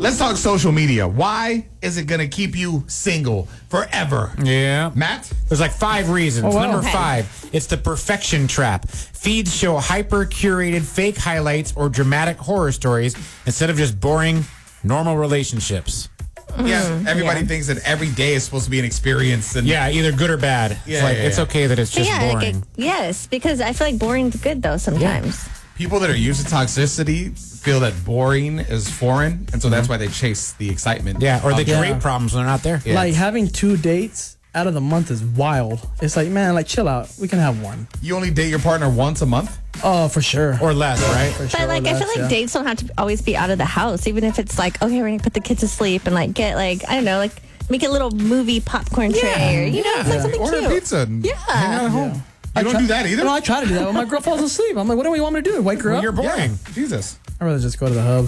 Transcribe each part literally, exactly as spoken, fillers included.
Let's talk social media. Why is it going to keep you single forever? Yeah. Matt? There's like five reasons. Oh, wow. Number Okay. five, it's the perfection trap. Feeds show hyper-curated fake highlights or dramatic horror stories instead of just boring, normal relationships. Yeah, everybody yeah. thinks that every day is supposed to be an experience. And Yeah, either good or bad. Yeah, it's like yeah, it's yeah. okay that it's But just yeah, like boring. it, yes, because I feel like boring's good though sometimes. people that are used to toxicity feel that boring is foreign, and so that's why they chase the excitement. yeah, or they of- Yeah. create problems when they're not there. Yeah. Like having two dates out of the month is wild. It's like, man, like chill out. We can have one. You only date your partner once a month? Oh, for sure. Or less, right? For But sure, like I feel that's- like yeah. dates don't have to always be out of the house, even if it's like, okay, we're gonna put the kids to sleep and like get like I don't know, like make a little movie popcorn tray or you know, it's like something Order cute. pizza and Yeah. hang out at home. Yeah. You I don't try- do that either? No, I try to do that when my girl falls asleep. I'm like, what do you want me to do? Wake her Well, up? you're boring. Yeah, Jesus. I'd rather just go to the hub.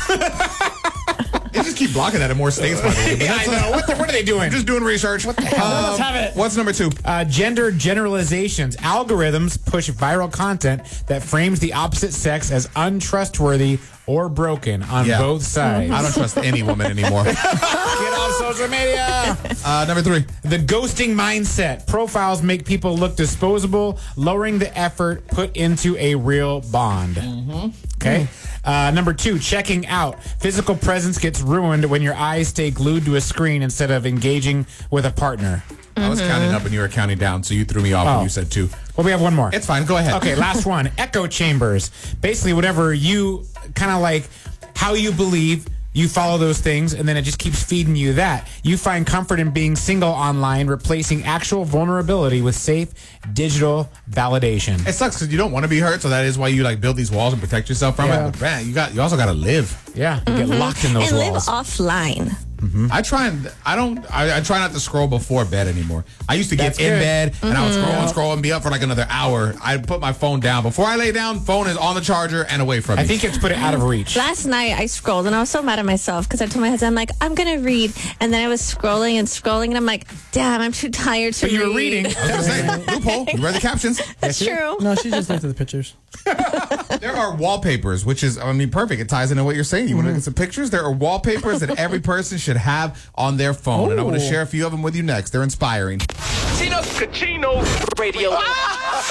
They just keep blocking that in more states, by the way. But Yeah, I that's, know. uh, What, the, what are they doing? just doing research. What the hell? Let's have it. What's number two? Uh, gender generalizations. Algorithms push viral content that frames the opposite sex as untrustworthy or broken on Yeah. both sides. I don't trust any woman anymore. Get off social media. Uh, number three. The ghosting mindset. Profiles make people look disposable, lowering the effort put into a real bond. Okay. Uh, number two, checking out. Physical presence gets ruined when your eyes stay glued to a screen instead of engaging with a partner. I was counting up and you were counting down, so you threw me off Oh. when you said two. Well, we have one more. It's fine. Go ahead. Okay, last one. Echo chambers. Basically, whatever you kind of like, how you believe, you follow those things, and then it just keeps feeding you that. You find comfort in being single online, replacing actual vulnerability with safe digital validation. It sucks because you don't want to be hurt, so that is why you like build these walls and protect yourself from Yeah. it. But man, you got you also got to live. Yeah, you get locked in those And live walls. offline. I try and I don't I, I try not to scroll before bed anymore. I used to get That's in good. bed and I would scroll and scroll and be up for like another hour. I put my phone down before I lay down. Phone is on the charger and away from me. I think it's put it out of reach. Last night I scrolled and I was so mad at myself because I told my husband, I'm like, I'm gonna read, and then I was scrolling and scrolling and I'm like, damn, I'm too tired to But you read. were reading. I was gonna say loophole. You read the captions. That's true. No, she just looked at the pictures. There are wallpapers, which is I mean perfect. It ties into what you're saying. You want to look at some pictures? There are wallpapers that every person should have on their phone, and I want to Oh. share a few of them with you next. They're inspiring. Chino Cachino Radio.